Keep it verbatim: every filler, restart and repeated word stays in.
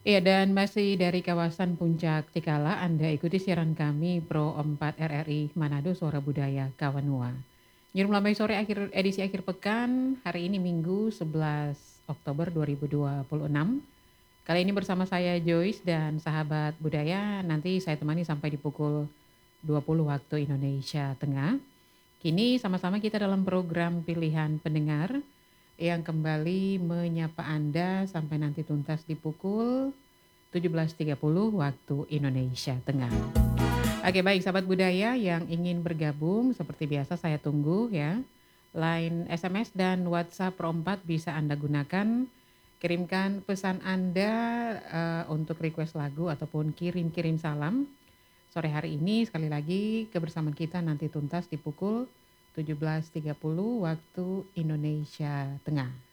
Iya, dan masih dari kawasan Puncak Cikala, Anda ikuti siaran kami Pro empat R R I Manado Suara Budaya Kawanua. Nyirum Lambai Sore akhir edisi akhir pekan, hari ini Minggu sebelas Oktober dua ribu dua puluh enam. Kali ini bersama saya Joyce dan sahabat budaya, nanti saya temani sampai di pukul dua puluh waktu Indonesia Tengah. Kini sama-sama kita dalam program pilihan pendengar yang kembali menyapa Anda sampai nanti tuntas di pukul tujuh belas tiga puluh waktu Indonesia Tengah. Oke, baik sahabat budaya yang ingin bergabung seperti biasa saya tunggu ya. Line S M S dan WhatsApp Pro empat bisa Anda gunakan. Kirimkan pesan Anda eh, untuk request lagu ataupun kirim-kirim salam. Sore hari ini sekali lagi kebersamaan kita nanti tuntas di pukul tujuh belas tiga puluh waktu Indonesia Tengah.